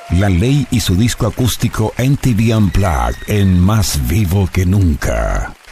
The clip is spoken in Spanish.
La Ley y su disco acústico MTV Unplugged en Más Vivo que Nunca.